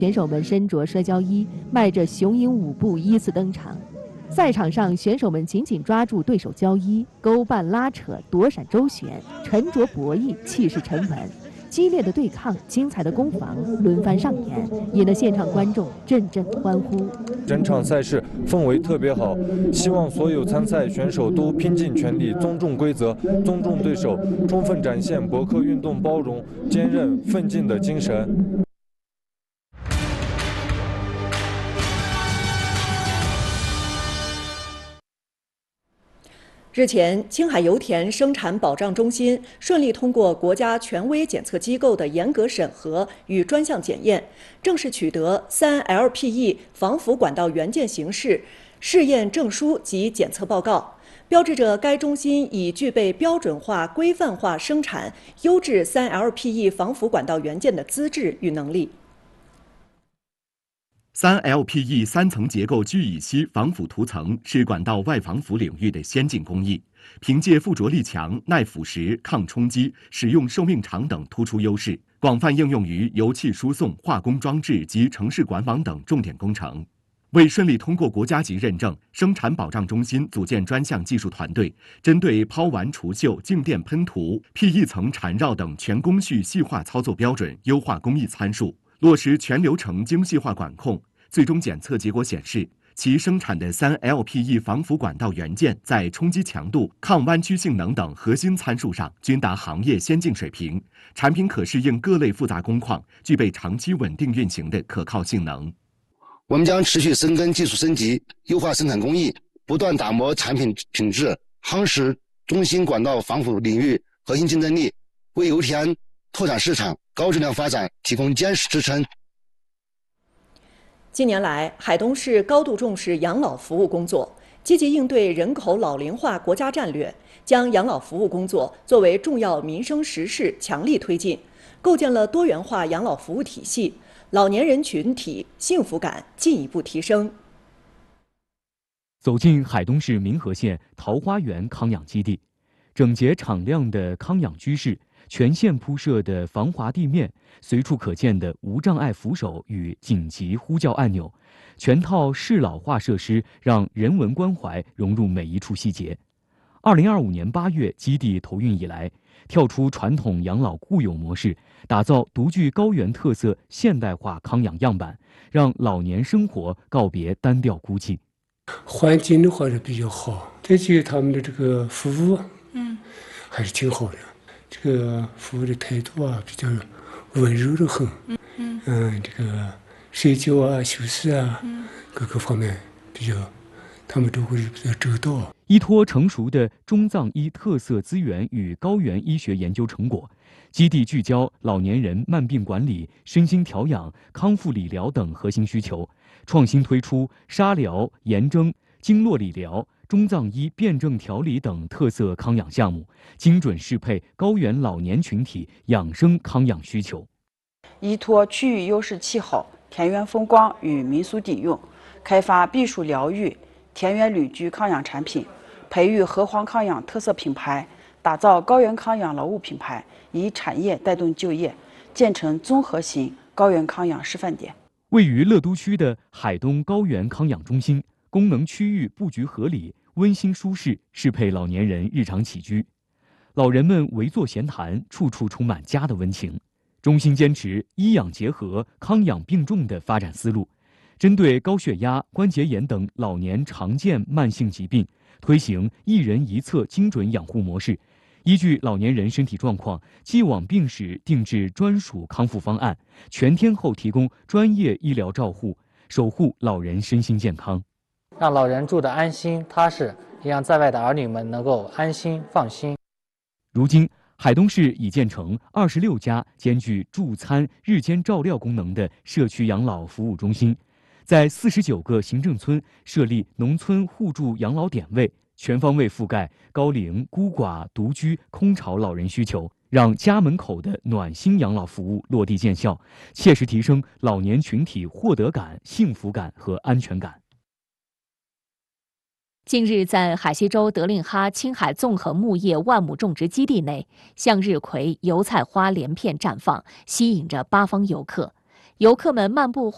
选手们身着摔跤衣，迈着雄鹰舞步依次登场。赛场上，选手们紧紧抓住对手交衣，勾绊拉扯，躲闪周旋，沉着博弈，气势沉稳。激烈的对抗，精彩的攻防轮番上演，引得现场观众阵阵欢呼。 整场赛事氛围特别好，希望所有参赛选手都拼尽全力，尊重规则，尊重对手，充分展现博科运动包容、坚韧、奋进的精神。 日前，青海油田生产保障中心顺利通过国家权威检测机构的严格审核与专项检验，正式取得3LPE 防腐管道元件形式试验证书及检测报告，标志着该中心已具备标准化、规范化生产优质3LPE 防腐管道元件的资质与能力。 3LPE 3层结构聚乙烯防腐涂层是管道外防腐领域的先进工艺，凭借附着力强、耐腐蚀、抗冲击、使用寿命长等突出优势，广泛应用于油气输送、化工装置及城市管网等重点工程。为顺利通过国家级认证，生产保障中心组建专项技术团队，针对抛完除锈、静电喷涂、PE 层缠绕等全工序细化操作标准，优化工艺参数，落实全流程精细化管控。最终检测结果显示，其生产的3LPE 防腐管道元件在冲击强度、抗弯曲性能等核心参数上均达行业先进水平，产品可适应各类复杂工况，具备长期稳定运行的可靠性能。 我们将持续深耕技术升级，优化生产工艺，不断打磨产品品质，夯实中心管道防腐领域核心竞争力，为油田拓展市场、高质量发展提供坚实支撑。 近年来，海东市高度重视养老服务工作，积极应对人口老龄化国家战略，将养老服务工作作为重要民生实事强力推进，构建了多元化养老服务体系，老年人群体幸福感进一步提升。 走进海东市民和县桃花源康养基地，整洁敞亮的康养居室，全县铺设的防滑地面，随处可见的无障碍扶手与紧急呼叫按钮，全套适老化设施让人文关怀融入每一处细节。2025年8月基地投运以来，跳出传统养老固有模式，打造独具高原特色现代化康养样板，让老年生活告别单调孤寂。 环境的话是比较好，再就他们的这个服务，还是挺好的。这个服务的态度啊，比较温柔的很。这个睡觉啊、休息啊，各个方面比较，他们都会比较周到。 依托成熟的中藏医特色资源与高原医学研究成果，基地聚焦老年人慢病管理、身心调养、康复理疗等核心需求，创新推出沙疗、炎蒸、经络理疗、中藏医辩证调理等特色康养项目，精准适配高原老年群体养生康养需求。 依托区域优势气候、田园风光与民俗底蕴，开发避暑疗愈、田园旅居康养产品，培育河湟康养特色品牌，打造高原康养劳务品牌，以产业带动就业，建成综合型高原康养示范点。 位于乐都区的海东高原康养中心，功能区域布局合理，温馨舒适，适配老年人日常起居。老人们围坐闲谈，处处充满家的温情。中心坚持医养结合、康养并重的发展思路，针对高血压、关节炎等老年常见慢性疾病，推行一人一策精准养护模式，依据老年人身体状况，既往病史定制专属康复方案，全天候提供专业医疗照护，守护老人身心健康， 让老人住得安心踏实，也让在外的儿女们能够安心放心。 如今，海东市已建成26家兼具助餐、日间照料功能的社区养老服务中心，在49个行政村设立农村互助养老点位，全方位覆盖高龄、孤寡、独居、空巢老人需求，让家门口的暖心养老服务落地见效，切实提升老年群体获得感、幸福感和安全感。 近日，在海西州德令哈青海综合牧业万亩种植基地内，向日葵、油菜花连片绽放，吸引着八方游客。游客们漫步